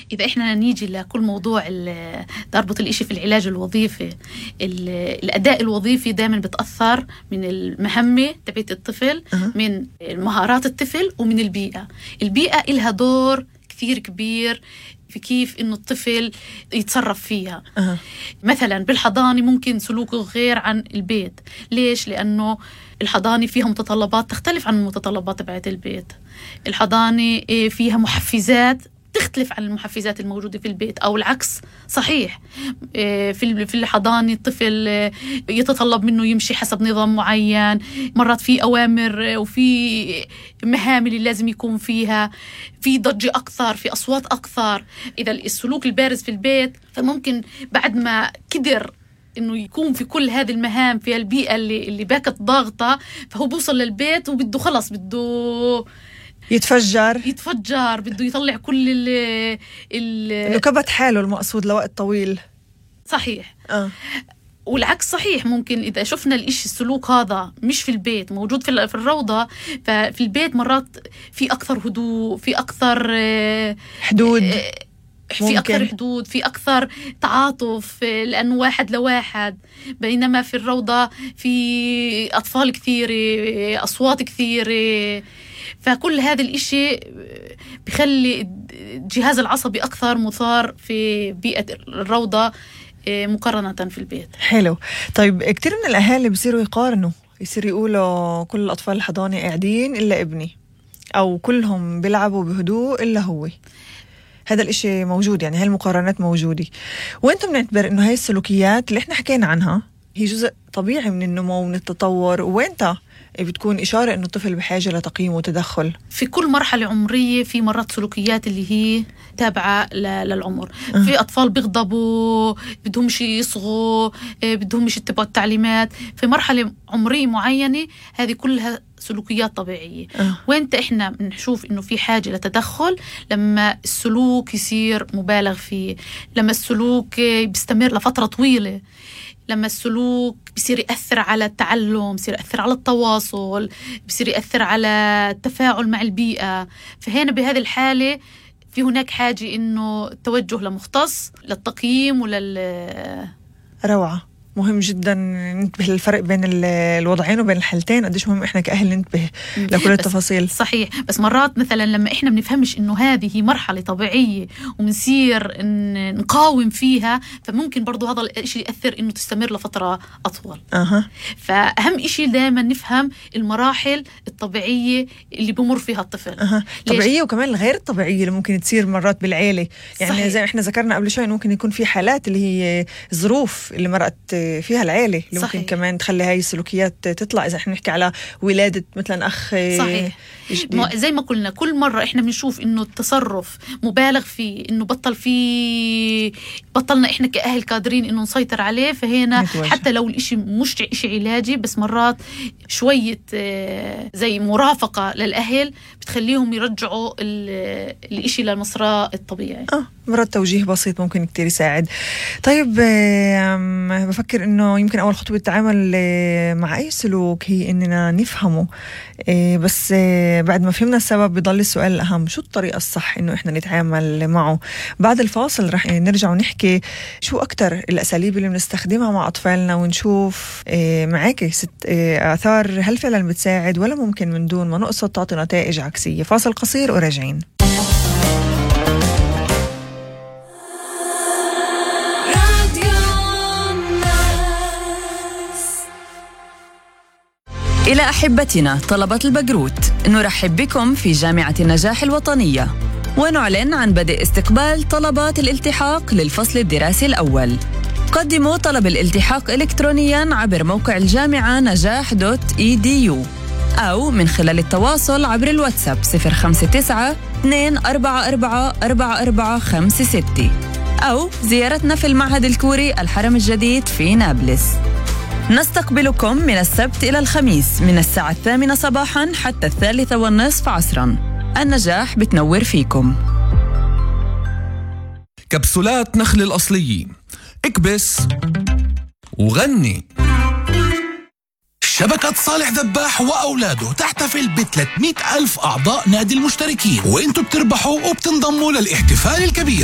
إذا إحنا نيجي لكل موضوع تربط الإشي في العلاج الوظيفي، الأداء الوظيفي دائما بتأثر من المهمة تبعت الطفل، من مهارات الطفل، ومن البيئة. البيئة إلها دور كثير كبير في كيف إنه الطفل يتصرف فيها. مثلا بالحضانة ممكن سلوكه غير عن البيت. ليش؟ لأنه الحضانة فيها متطلبات تختلف عن المتطلبات تبعت البيت. الحضانة فيها محفزات تختلف عن المحفزات الموجودة في البيت، أو العكس صحيح. في الحضانة الطفل يتطلب منه يمشي حسب نظام معين، مرات في أوامر وفي مهام اللي لازم يكون فيها، في ضجة أكثر، في أصوات أكثر. إذا السلوك البارز في البيت، فممكن بعد ما كدر إنه يكون في كل هذه المهام في البيئة اللي باكت ضاغطة، فهو بوصل للبيت وبده خلص، بده يتفجر، بده يطلع كل إنه كبت حاله المقصود لوقت طويل. صحيح. والعكس صحيح. ممكن إذا شفنا السلوك هذا مش في البيت، موجود في الروضة، ففي البيت مرات في أكثر هدوء، في أكثر حدود، في أكثر حدود، في أكثر تعاطف، لأنه واحد لواحد. بينما في الروضة في أطفال كثيرة، أصوات كثيرة، فكل هذا الإشي بيخلي الجهاز العصبي أكثر مثار في بيئة الروضة مقارنة في البيت. حلو. طيب كتير من الأهالي بيصيروا يقارنوا، يصيروا يقولوا كل الأطفال الحضانة قاعدين إلا ابني، أو كلهم بيلعبوا بهدوء إلا هو. هذا الإشي موجود، يعني هاي المقارنات موجودة. وانتم بنعتبر إنه هاي السلوكيات اللي احنا حكينا عنها هي جزء طبيعي من النمو ومن التطور، وانت بتكون إشارة إنه الطفل بحاجة لتقييم وتدخل في كل مرحلة عمرية. في مرات سلوكيات اللي هي تابعة للعمر. في أطفال بيغضبوا، بدهمش يصغوا، بدهمش يتبعوا التعليمات. في مرحلة عمرية معينة هذه كلها سلوكيات طبيعية. وانت احنا بنشوف انه في حاجة لتدخل لما السلوك يصير مبالغ فيه، لما السلوك بيستمر لفترة طويلة، لما السلوك بيصير يأثر على التعلم، بيصير يأثر على التواصل، بيصير يأثر على التفاعل مع البيئة. فهنا بهذه الحالة في هناك حاجة إنه التوجه لمختص للتقييم روعة. مهم جدا ننتبه للفرق بين الوضعين وبين الحالتين. قديش مهم إحنا كأهل ننتبه لكل التفاصيل. صحيح. بس مرات مثلا لما إحنا بنفهمش إنه هذه مرحلة طبيعية ومنصير نقاوم فيها، فممكن برضو هذا الشيء يأثر إنه تستمر لفترة أطول. فأهم إشي دائما نفهم المراحل الطبيعية اللي بمر فيها الطفل. طبيعية وكمان الغير الطبيعية اللي ممكن تصير مرات بالعيلة. يعني صحيح. زي إحنا ذكرنا قبل شوي ممكن يكون في حالات اللي هي ظروف اللي مرقت فيها العائلة اللي صحيح. ممكن كمان تخلي هاي السلوكيات تطلع. إذا إحنا نحكي على ولادة مثلا أخ صحيح. زي ما قلنا كل مرة إحنا بنشوف إنه التصرف مبالغ فيه، إنه بطلنا إحنا كأهل قادرين إنه نسيطر عليه. فهنا نتوجه. حتى لو الإشي مش إشي علاجي، بس مرات شوية زي مرافقة للأهل بتخليهم يرجعوا الإشي للمسار الطبيعي. مرات توجيه بسيط ممكن كتير يساعد. طيب بفكر إنه يمكن أول خطوة التعامل مع أي سلوك هي إننا نفهمه. بس بعد ما فهمنا السبب بيضل السؤال الأهم، شو الطريقة الصح إنه إحنا نتعامل معه؟ بعد الفاصل رح نرجع ونحكي شو أكتر الأساليب اللي بنستخدمها مع أطفالنا، ونشوف معاكي آثار هل فعلا بتساعد ولا ممكن من دون ما نقصد تعطي نتائج عكسية. فاصل قصير وراجعين. إلى أحبتنا طلبة البقروت، نرحب بكم في جامعة النجاح الوطنية، ونعلن عن بدء استقبال طلبات الالتحاق للفصل الدراسي الأول. قدموا طلب الالتحاق إلكترونياً عبر موقع الجامعة نجاح.edu أو من خلال التواصل عبر الواتساب 059-244-4456 أو زيارتنا في المعهد الكوري الحرم الجديد في نابلس. نستقبلكم من السبت إلى الخميس من الساعة 8 صباحاً حتى 3:30 عصراً. النجاح بتنور فيكم. كبسولات نخل الأصليين، اكبس وغني. شبكة صالح ذباح وأولاده تحتفل ب300,000 أعضاء نادي المشتركين، وإنتوا بتربحوا وبتنضموا للاحتفال الكبير.